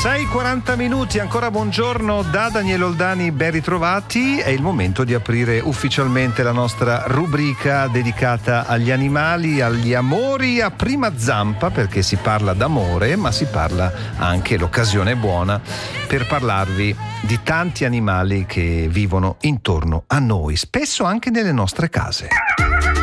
6:40 minuti, ancora buongiorno da Daniele Oldani, ben ritrovati. È il momento di aprire ufficialmente la nostra rubrica dedicata agli animali, agli amori a prima zampa, perché si parla d'amore, ma si parla anche, l'occasione è buona per parlarvi di tanti animali che vivono intorno a noi, spesso anche nelle nostre case.